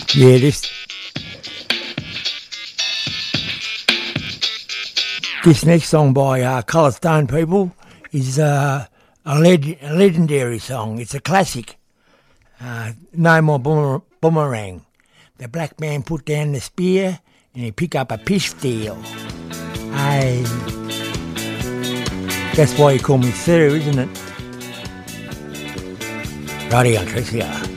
Yeah, this next song by Colour Stone People is a legendary song. It's a classic. No More Boomerang. The black man put down the spear and he picked up a pistol. Hey, that's why you call me Sir, isn't it? Righty on, Tricia.